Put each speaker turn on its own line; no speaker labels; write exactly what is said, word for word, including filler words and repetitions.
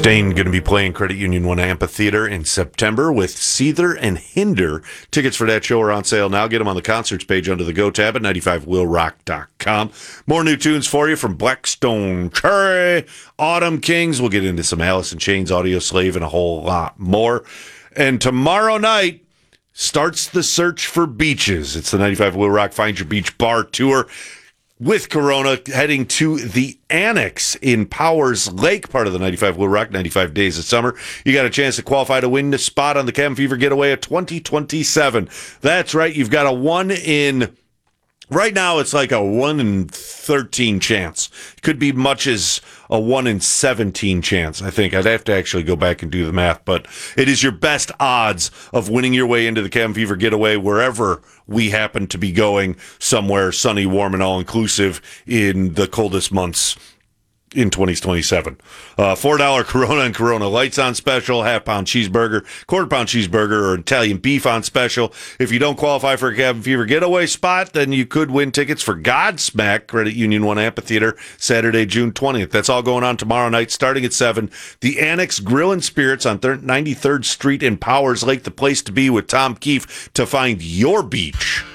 Mustaine going to be playing Credit Union One Amphitheater in September with Seether and Hinder. Tickets for that show are on sale now. Get them on the concerts page under the Go tab at ninety-five will rock dot com. More new tunes for you from Blackstone Cherry, Autumn Kings. We'll get into some Alice in Chains, Audio Slave, and a whole lot more. And tomorrow night starts the search for beaches. It's the ninety-five Will Rock Find Your Beach Bar Tour with Corona heading to the Annex in Powers Lake, part of the ninety-five Will Rock, ninety-five Days of Summer. You got a chance to qualify to win the spot on the Cabin Fever Getaway of twenty twenty-seven. That's right. You've got a one in... Right now, it's like a one in thirteen chance. Could be much as a one in seventeen chance, I think. I'd have to actually go back and do the math, but it is your best odds of winning your way into the Cabin Fever Getaway wherever we happen to be going, somewhere sunny, warm, and all-inclusive in the coldest months in twenty twenty-seven. Uh, four dollar Corona and Corona Lights on special, half-pound cheeseburger, quarter-pound cheeseburger, or Italian beef on special. If you don't qualify for a Cabin Fever Getaway spot, then you could win tickets for Godsmack, Credit Union One Amphitheater, Saturday, June twentieth. That's all going on tomorrow night, starting at seven. The Annex Grill and Spirits on ninety-third Street in Powers Lake, the place to be with Tom Keefe to find your beach.